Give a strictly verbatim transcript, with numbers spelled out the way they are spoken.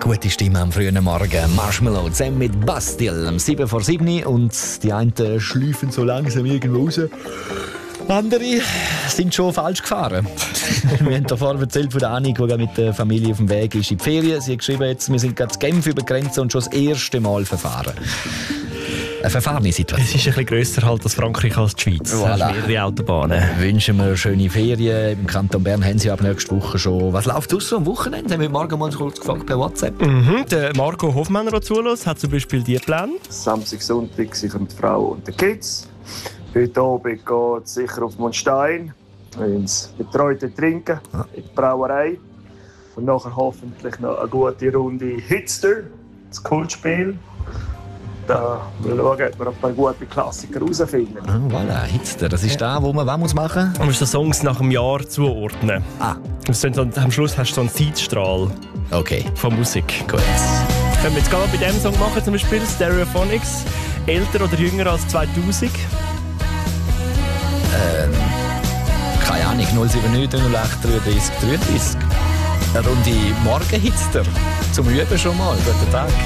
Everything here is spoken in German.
gute Stimme am frühen Morgen. Marshmallow zusammen mit Bastille um sieben vor sieben und die einen schleifen so langsam irgendwo raus. Andere sind schon falsch gefahren. Wir haben davor erzählt von der Annik, die mit der Familie auf dem Weg ist in die Ferien. Sie hat geschrieben, jetzt, wir sind gerade zu Genf über die Grenze und schon das erste Mal verfahren. Eine verfahrene Situation. Es ist ein bisschen grösser halt als Frankreich als die Schweiz. Voilà. Es sind mehrere Autobahnen. Wünschen wir schöne Ferien. Im Kanton Bern haben sie ab nächste Woche schon. Was läuft aus so am Wochenende? Haben wir morgen mal kurz gefragt per WhatsApp. Mhm. Der Marco Hofmann, der zulässt, hat zum Beispiel die Pläne. Samstag, Sonntag sicher mit der Frau und den Kids. Heute Abend geht es sicher auf Mondstein, ins betreute Trinken, in die Brauerei. Und nachher hoffentlich noch eine gute Runde Hitster, das Kultspiel. Da wir schauen, ob wir ein paar gute Klassiker herausfinden. Ah, voilà, Hitster. Das ist da, wo man was muss machen muss. Man muss die Songs nach einem Jahr zuordnen. Ah. Und am Schluss hast du so einen Zeitstrahl Okay. von Musik. Gut. Können wir jetzt gerade bei diesem Song machen, zum Beispiel Stereophonics. Älter oder jünger als zweitausend? Ähm, keine Ahnung, null sieben neun null acht dreiunddreißig dreiunddreißig. Eine Runde Morgen-Hitster. Zum Üben schon mal. Guten Tag.